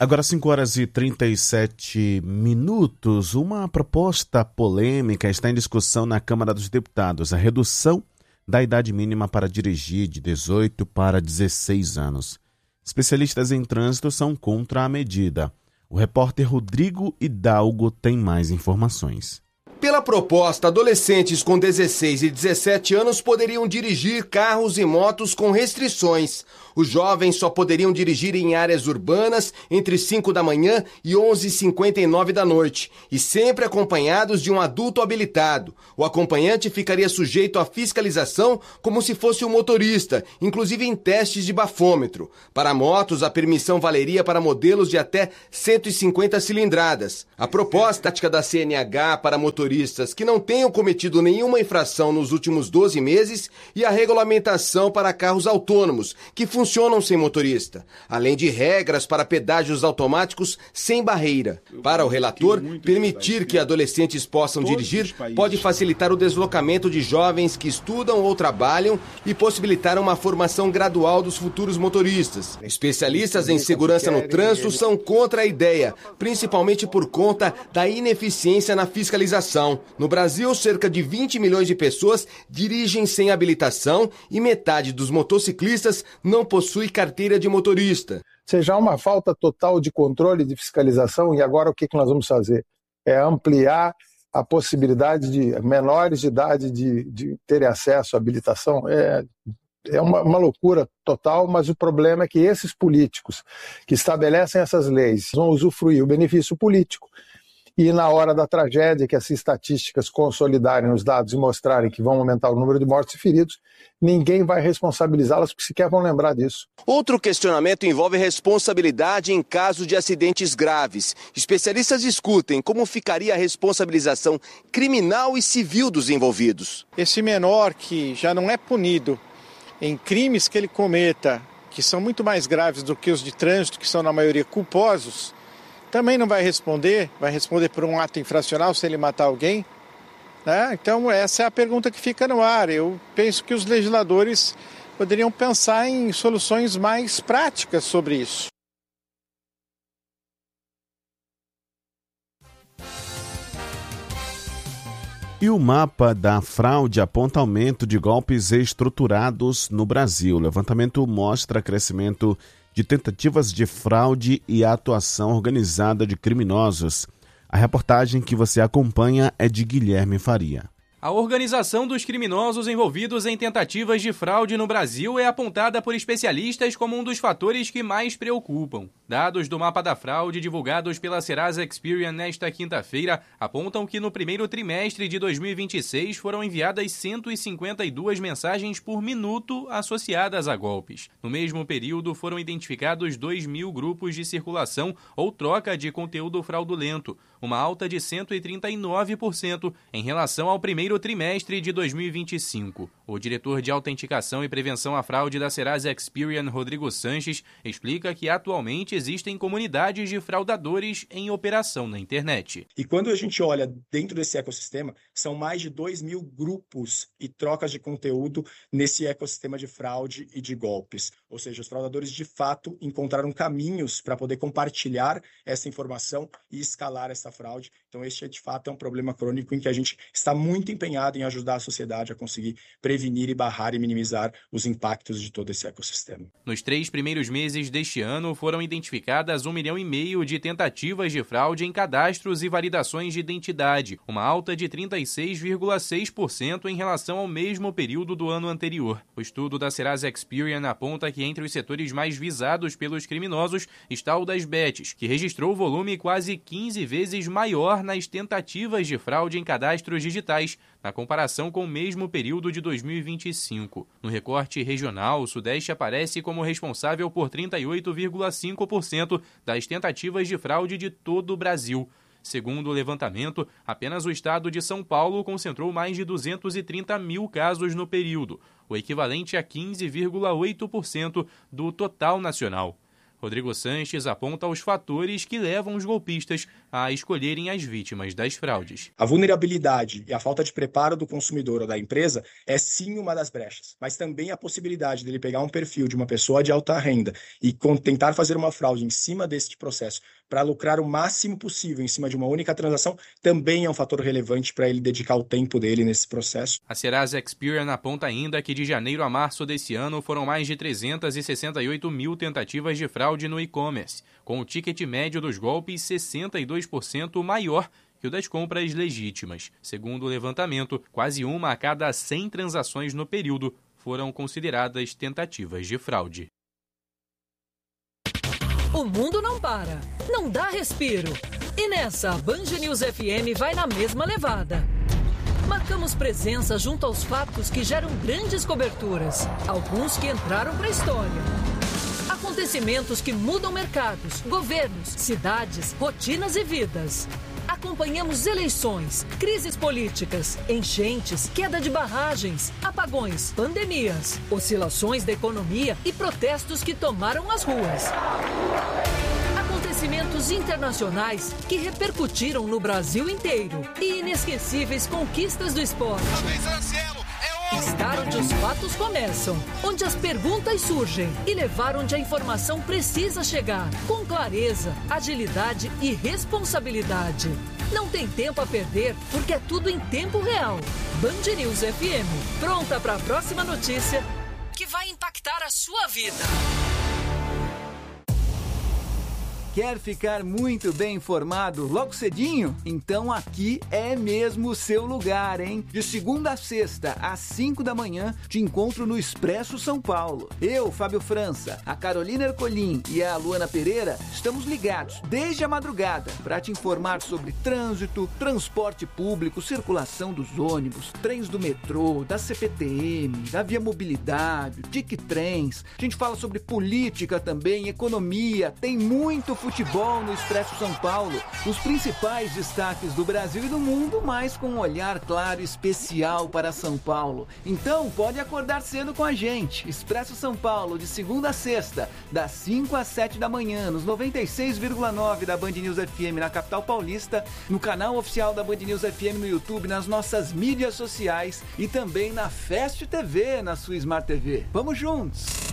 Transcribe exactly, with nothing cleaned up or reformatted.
Agora cinco horas e trinta e sete minutos. Uma proposta polêmica está em discussão na Câmara dos Deputados, a redução da idade mínima para dirigir de dezoito para dezesseis anos. Especialistas em trânsito são contra a medida. O repórter Rodrigo Hidalgo tem mais informações. Pela proposta, adolescentes com dezesseis e dezessete anos poderiam dirigir carros e motos com restrições. Os jovens só poderiam dirigir em áreas urbanas entre cinco da manhã e onze e cinquenta e nove da noite, e sempre acompanhados de um adulto habilitado. O acompanhante ficaria sujeito à fiscalização como se fosse um motorista, inclusive em testes de bafômetro. Para motos, a permissão valeria para modelos de até cento e cinquenta cilindradas. A proposta tática da C N H para motoristas que não tenham cometido nenhuma infração nos últimos doze meses e a regulamentação para carros autônomos, que funcionam sem motorista, além de regras para pedágios automáticos sem barreira. Para o relator, permitir que adolescentes possam dirigir pode facilitar o deslocamento de jovens que estudam ou trabalham e possibilitar uma formação gradual dos futuros motoristas. Especialistas em segurança no trânsito são contra a ideia, principalmente por conta da ineficiência na fiscalização. No Brasil, cerca de vinte milhões de pessoas dirigem sem habilitação e metade dos motociclistas não possui carteira de motorista. Seja uma falta total de controle e de fiscalização, e agora o que nós vamos fazer? É ampliar a possibilidade de menores de idade de, de terem acesso à habilitação. É, é uma, uma loucura total, mas o problema é que esses políticos que estabelecem essas leis vão usufruir o benefício político. E na hora da tragédia, que as estatísticas consolidarem os dados e mostrarem que vão aumentar o número de mortos e feridos, ninguém vai responsabilizá-las, porque sequer vão lembrar disso. Outro questionamento envolve responsabilidade em caso de acidentes graves. Especialistas discutem como ficaria a responsabilização criminal e civil dos envolvidos. Esse menor que já não é punido em crimes que ele cometa, que são muito mais graves do que os de trânsito, que são na maioria culposos, também não vai responder, vai responder por um ato infracional se ele matar alguém, né? Então essa é a pergunta que fica no ar. Eu penso que os legisladores poderiam pensar em soluções mais práticas sobre isso. E o mapa da fraude aponta aumento de golpes estruturados no Brasil. O levantamento mostra crescimento de tentativas de fraude e atuação organizada de criminosos. A reportagem que você acompanha é de Guilherme Faria. A organização dos criminosos envolvidos em tentativas de fraude no Brasil é apontada por especialistas como um dos fatores que mais preocupam. Dados do mapa da fraude divulgados pela Serasa Experian nesta quinta-feira apontam que no primeiro trimestre de dois mil e vinte e seis foram enviadas cento e cinquenta e duas mensagens por minuto associadas a golpes. No mesmo período foram identificados dois mil grupos de circulação ou troca de conteúdo fraudulento, uma alta de cento e trinta e nove por cento em relação ao primeiro trimestre de dois mil e vinte e cinco. O diretor de autenticação e prevenção à fraude da Serasa Experian, Rodrigo Sanches, explica que atualmente existem comunidades de fraudadores em operação na internet. E quando a gente olha dentro desse ecossistema, são mais de dois mil grupos e trocas de conteúdo nesse ecossistema de fraude e de golpes. Ou seja, os fraudadores de fato encontraram caminhos para poder compartilhar essa informação e escalar essa fraude. Então este de fato é um problema crônico em que a gente está muito empenhado em ajudar a sociedade a conseguir prevenir e barrar e minimizar os impactos de todo esse ecossistema. Nos três primeiros meses deste ano, foram identificadas um milhão e meio de tentativas de fraude em cadastros e validações de identidade, uma alta de trinta e seis vírgula seis por cento em relação ao mesmo período do ano anterior. O estudo da Serasa Experian aponta que entre os setores mais visados pelos criminosos está o das bets, que registrou volume quase quinze vezes maior nas tentativas de fraude em cadastros digitais, na comparação com o mesmo período de dois mil e vinte e cinco. No recorte regional, o Sudeste aparece como responsável por trinta e oito vírgula cinco por cento das tentativas de fraude de todo o Brasil. Segundo o levantamento, apenas o estado de São Paulo concentrou mais de duzentos e trinta mil casos no período, o equivalente a quinze vírgula oito por cento do total nacional. Rodrigo Sanches aponta os fatores que levam os golpistas a escolherem as vítimas das fraudes. A vulnerabilidade e a falta de preparo do consumidor ou da empresa é sim uma das brechas, mas também a possibilidade dele pegar um perfil de uma pessoa de alta renda e tentar fazer uma fraude em cima deste processo para lucrar o máximo possível em cima de uma única transação também é um fator relevante para ele dedicar o tempo dele nesse processo. A Serasa Experian aponta ainda que de janeiro a março desse ano foram mais de trezentas e sessenta e oito mil tentativas de fraude no e-commerce, com o ticket médio dos golpes sessenta e dois por cento maior que o das compras legítimas. Segundo o levantamento, quase uma a cada cem transações no período foram consideradas tentativas de fraude. O mundo não para, não dá respiro. E nessa, a Band News F M vai na mesma levada. Marcamos presença junto aos fatos que geram grandes coberturas, alguns que entraram para a história. Acontecimentos que mudam mercados, governos, cidades, rotinas e vidas. Acompanhamos eleições, crises políticas, enchentes, queda de barragens, apagões, pandemias, oscilações da economia e protestos que tomaram as ruas. Acontecimentos internacionais que repercutiram no Brasil inteiro e inesquecíveis conquistas do esporte. Estar onde os fatos começam, onde as perguntas surgem e levar onde a informação precisa chegar, com clareza, agilidade e responsabilidade. Não tem tempo a perder, porque é tudo em tempo real. Band News F M, pronta para a próxima notícia que vai impactar a sua vida. Quer ficar muito bem informado logo cedinho? Então aqui é mesmo o seu lugar, hein? De segunda a sexta, às cinco da manhã, te encontro no Expresso São Paulo. Eu, Fábio França, a Carolina Ercolim e a Luana Pereira estamos ligados desde a madrugada para te informar sobre trânsito, transporte público, circulação dos ônibus, trens do metrô, da C P T M, da Via Mobilidade, Tic Trens. A gente fala sobre política também, economia, tem muito futebol no Expresso São Paulo, os principais destaques do Brasil e do mundo, mas com um olhar claro e especial para São Paulo. Então, pode acordar cedo com a gente. Expresso São Paulo, de segunda a sexta, das cinco às sete da manhã, nos noventa e seis vírgula nove da Band News F M na capital paulista, no canal oficial da Band News F M no YouTube, nas nossas mídias sociais e também na Fast T V, na sua Smart T V. Vamos juntos!